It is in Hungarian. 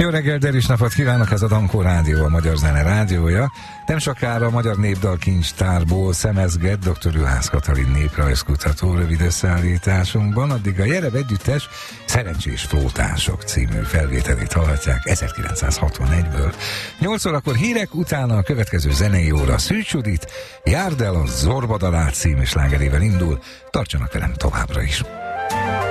Jó reggel, derűs napot kívánok, ez a Dankó Rádió, a Magyar Zene rádiója. Nem sokára a Magyar Népdal Kincstárból szemezget dr. Juhász Katalin néprajzkutató rövid összeállításunkban, addig a Jereb Együttes Szerencsés Flótások című felvételét hallhatják 1961-ből. 8 órakor hírek, utána a következő zenei óra Szűcs Judit, Járd el a Zorbadalát című slágerével indul, tartsanak velem továbbra is.